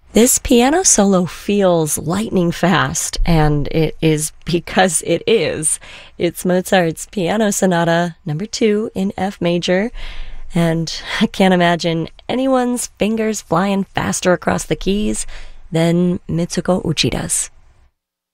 This piano solo feels lightning fast, and it is because it is. It's Mozart's Piano Sonata number 2 in F major, and I can't imagine anyone's fingers flying faster across the keys than Mitsuko Uchida's.